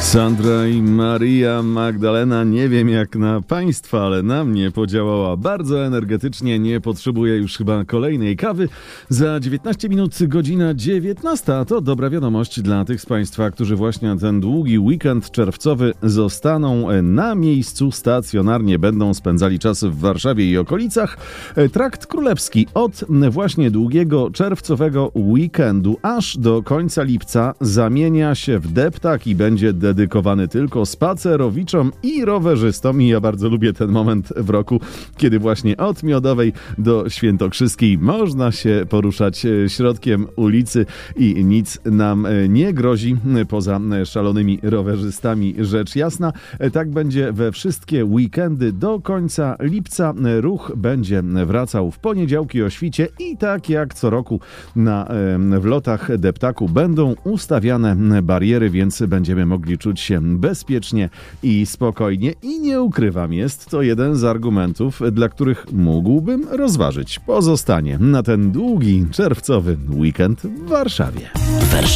Sandra i Maria Magdalena, nie wiem jak na Państwa, ale na mnie podziałała bardzo energetycznie, nie potrzebuję już chyba kolejnej kawy. Za 19 minut godzina 19, a to dobra wiadomość dla tych z Państwa, którzy właśnie na ten długi weekend czerwcowy zostaną na miejscu stacjonarnie, będą spędzali czas w Warszawie i okolicach. Trakt Królewski od właśnie długiego czerwcowego weekendu aż do końca lipca zamienia się w deptak i będzie dedykowany tylko spacerowiczom i rowerzystom. I ja bardzo lubię ten moment w roku, kiedy właśnie od Miodowej do Świętokrzyskiej można się poruszać środkiem ulicy i nic nam nie grozi poza szalonymi rowerzystami, rzecz jasna. Tak będzie we wszystkie weekendy do końca lipca. Ruch będzie wracał w poniedziałki o świcie i tak jak co roku w lotach deptaku będą ustawiane bariery, więc będziemy mogli czuć się bezpiecznie i spokojnie. I nie ukrywam, jest to jeden z argumentów, dla których mógłbym rozważyć pozostanie na ten długi czerwcowy weekend w Warszawie.